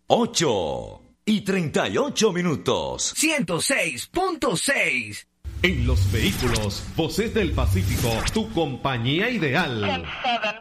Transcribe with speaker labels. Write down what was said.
Speaker 1: 8:38.
Speaker 2: 106.6.
Speaker 3: En los vehículos, Voces del Pacífico, tu compañía ideal.
Speaker 4: Ten 7.